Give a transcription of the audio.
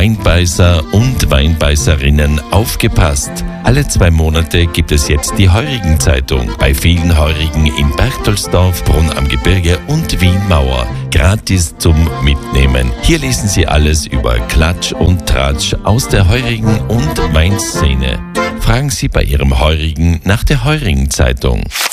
Weinbeißer und Weinbeißerinnen, aufgepasst! Alle 2 Monate gibt es jetzt die Heurigen-Zeitung. Bei vielen Heurigen in Berchtoldsdorf, Brunn am Gebirge und Wien-Mauer. Gratis zum Mitnehmen. Hier lesen Sie alles über Klatsch und Tratsch aus der Heurigen- und Weinszene. Fragen Sie bei Ihrem Heurigen nach der Heurigen-Zeitung.